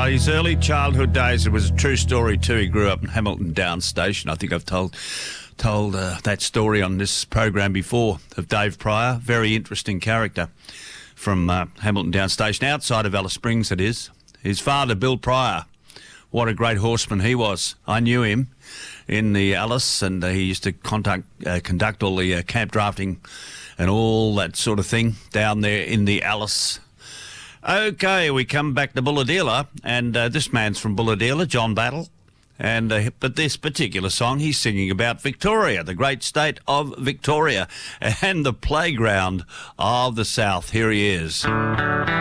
His early childhood days, it was a true story too. He grew up in Hamilton Downs Station. I think I've told that story on this program before of Dave Pryor. Very interesting character from Hamilton Downs Station, outside of Alice Springs it is. His father, Bill Pryor, what a great horseman he was. I knew him in the Alice, and he used to conduct all the camp drafting and all that sort of thing down there in the Alice. Okay, we come back to Bulahdelah, and this man's from Bulahdelah, John Battle. But this particular song, he's singing about Victoria, the great state of Victoria, and the playground of the South. Here he is.